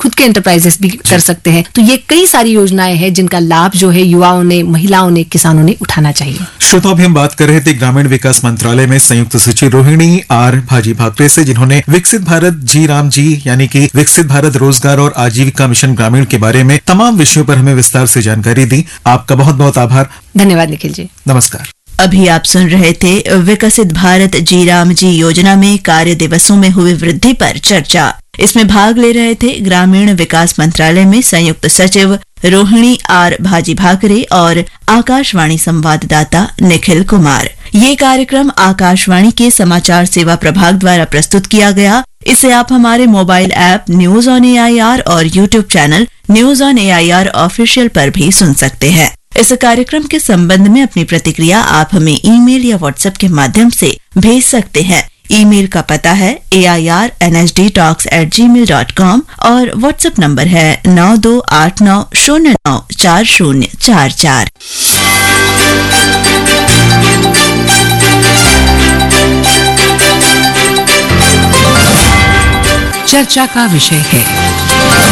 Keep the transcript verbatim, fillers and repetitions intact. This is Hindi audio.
खुद के एंटरप्राइजेस भी कर सकते हैं। तो ये कई सारी योजनाएं हैं जिनका लाभ जो है युवाओं ने, महिलाओं ने, किसानों ने उठाना चाहिए। श्रोताओं, अभी हम बात कर रहे थे ग्रामीण विकास मंत्रालय में संयुक्त सचिव रोहिणी आर भाजी भाकरे से, जिन्होंने विकसित भारत जी राम जी यानी कि विकसित भारत रोजगार और आजीविका मिशन ग्रामीण के बारे में तमाम विषयों पर हमें विस्तार से जानकारी दी। आपका बहुत बहुत आभार। धन्यवाद निखिल जी। नमस्कार। अभी आप सुन रहे थे विकसित भारत जी राम जी योजना में कार्य दिवसों में हुई वृद्धि पर चर्चा। इसमें भाग ले रहे थे ग्रामीण विकास मंत्रालय में संयुक्त सचिव रोहिणी आर भाजी भाकरे और आकाशवाणी संवाददाता निखिल कुमार। ये कार्यक्रम आकाशवाणी के समाचार सेवा प्रभाग द्वारा प्रस्तुत किया गया। इसे आप हमारे mobile app news on A I R और YouTube channel news on A I R official पर भी सुन सकते हैं। इस कार्यक्रम के संबंध में अपनी प्रतिक्रिया आप हमें ईमेल या व्हाट्सएप के माध्यम से भेज सकते हैं। ईमेल का पता है ए I R N H D talks eight ji mail dot com और व्हाट्सएप नंबर है नौ दो आठ नौ शून्य नौ चार शून्य चार चार। चर्चा का विषय है